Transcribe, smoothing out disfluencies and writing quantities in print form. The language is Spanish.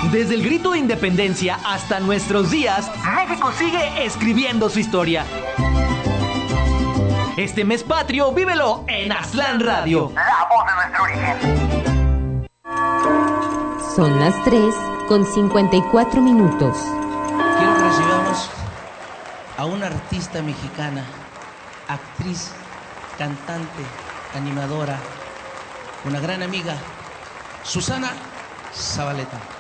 Desde el grito de independencia hasta nuestros días, México sigue escribiendo su historia. Este mes patrio, vívelo en Aztlán Radio. La voz de nuestro origen. Son las 3:54. Quiero que recibamos a una artista mexicana, actriz, cantante, animadora, una gran amiga, Susana Zabaleta.